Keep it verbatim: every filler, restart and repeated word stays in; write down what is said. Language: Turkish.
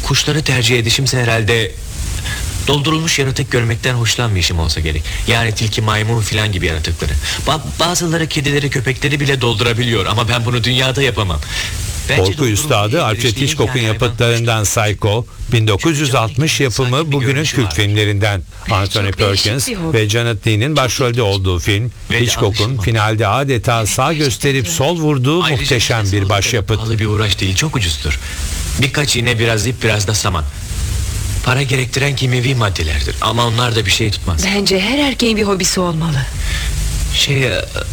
Kuşları tercih edişimse herhalde doldurulmuş yaratık görmekten hoşlanmayışım olsa gerek. Yani tilki, maymun filan gibi yaratıkları. Ba- bazıları kedileri, köpekleri bile doldurabiliyor ama ben bunu dünyada yapamam. Bence Korku doldurulmuş üstadı değil, Alfred eriştiğim Hitchcock'un yani hayvan yapıtlarından Psycho, bin dokuz yüz altmış yapımı bugünün kült filmlerinden. Anthony Çok değişik Perkins bir hobi. ve Janet Leigh'nin başrolde olduğu film, Ve Hitchcock'un alışılmadı. finalde adeta sağ gösterip sol vurduğu Ayrıca muhteşem nefes bir almak başyapıt. pahalı bir uğraş değil, çok ucuzdur. Birkaç iğne, biraz ip, biraz da saman. Para gerektiren kimyevi maddelerdir ama onlar da bir şey tutmaz. Bence her erkeğin bir hobisi olmalı. Şey,